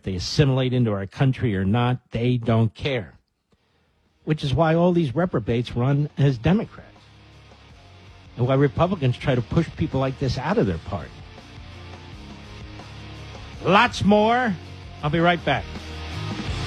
if they assimilate into our country or not. They don't care. Which is why all these reprobates run as Democrats. And why Republicans try to push people like this out of their party. Lots more. I'll be right back.